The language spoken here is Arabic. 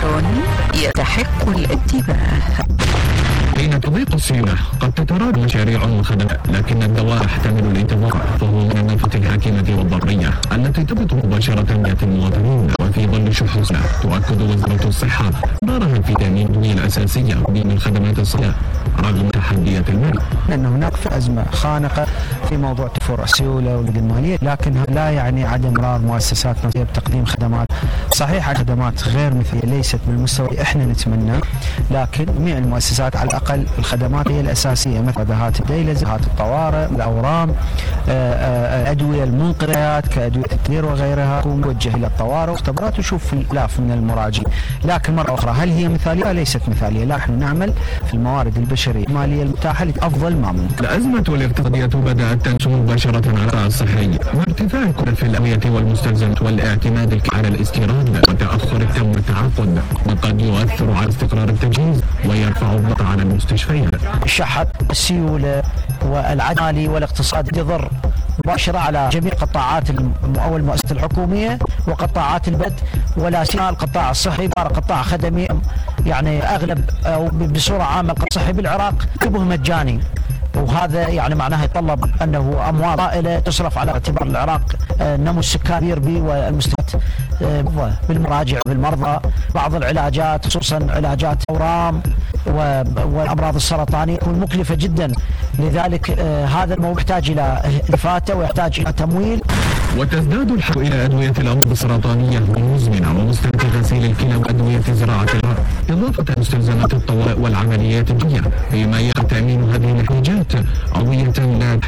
يستحق الانتباه. حين تضيق السيولة قد تتراجع مشاريع وخدمات، لكن الدواء يحتمل الانتظار، فهو من النفط الحاكمة والضرورية التي تهبط مباشرة بيت المواطنين. وفي ظل شح السنة تؤكد وزارة الصحة إصرارها في تأمين الأدوية الأساسية من الخدمات الصحية رغم تحديات المال. أن هناك أزمة خانقة في موضوع توفر السيولة والجهود المالية، لكن لا يعني عدم إصرار مؤسساتنا بتقديم خدمات صحيحة. خدمات غير مثلية ليست بالمستوى اللي احنا نتمناه، لكن جميع المؤسسات على الأقل الخدمات هي الأساسية مثل دهات الديلز، دهات الطوارئ، الأورام، الأدوية المنقذات كأدوية التدير وغيرها توجه إلى الطوارئ واختبارات وشوف في آلاف من المراجعين. لكن مرة أخرى هل هي مثالية؟ ليست مثالية. نحن نعمل في الموارد البشرية المالية المتاحة لأفضل ما ممكن. الأزمة الاقتصادية بدأت تنشر مباشرة على القطاع الصحي مع ارتفاع كلف الأدوية والمستلزمات والاعتماد على الاستيراد وتأخر التم التعاقد، وقد يؤثر على استقرار التجهيز ويرفع الضغط على المستشفيات. الشحط، السيولة والعدالي والاقتصاد يضر مباشرة على جميع قطاعات أو المؤسسات الحكومية وقطاعات البلد، ولا سيما القطاع الصحي قطاع خدمي. يعني أغلب أو بصورة عامة القطاع الصحي بالعراق شبه مجاني، وهذا يعني معناه يتطلب أنه أموال طائلة تصرف على اعتبار العراق نمو السكان يربي والمستشفيات بالمراجع بالمرضى. بعض العلاجات خصوصا علاجات الأورام والأمراض السرطانية تكون مكلفة جدا، لذلك هذا الموضوع يحتاج إلى إفادة ويحتاج إلى تمويل. وتزداد الحاجة إلى أدوية الأمراض السرطانية والمزمنة ومستلزمات غسيل الكلى وأدوية زراعة الرأس، إضافة مستلزمات الطوارئ والعمليات الجراحية، فيما يتم تأمين هذه الاحتياجات قوية لا